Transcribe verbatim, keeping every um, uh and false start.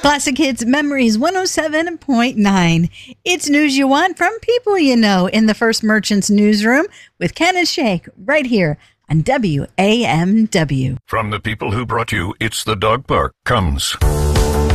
Classic Hits Memories one oh seven point nine. It's news you want from people you know in the First Merchants newsroom with Ken and Shake right here on W A M W. From the people who brought you It's the Dog Park comes